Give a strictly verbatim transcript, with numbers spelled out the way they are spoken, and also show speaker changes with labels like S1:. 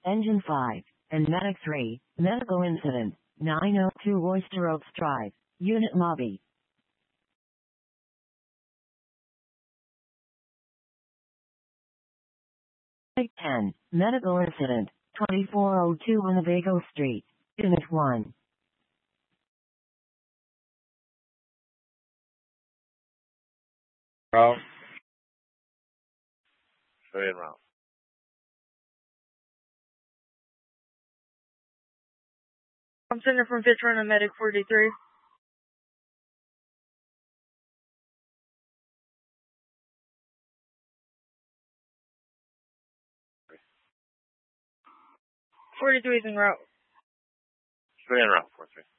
S1: Engine five, and Medic three, medical incident, nine oh two Oyster Oaks Drive, unit lobby. ten, medical incident, twenty-four oh two Winnebago Street, unit one.
S2: Route. Straight route.
S3: I'm sending from Fitch Run to Medic forty-three. forty-three is en route.
S2: Straight route, forty-three.